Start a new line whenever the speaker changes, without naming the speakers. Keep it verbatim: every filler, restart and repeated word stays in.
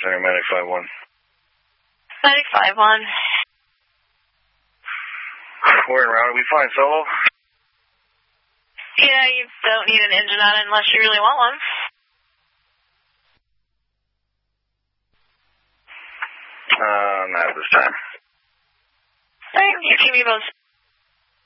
Center, Medic five one.
Medic five one.
We're en route. Are we flying solo?
Yeah, you don't need an engine on it unless you really want one.
Uh, not at this time.
Alright, you keep me posted.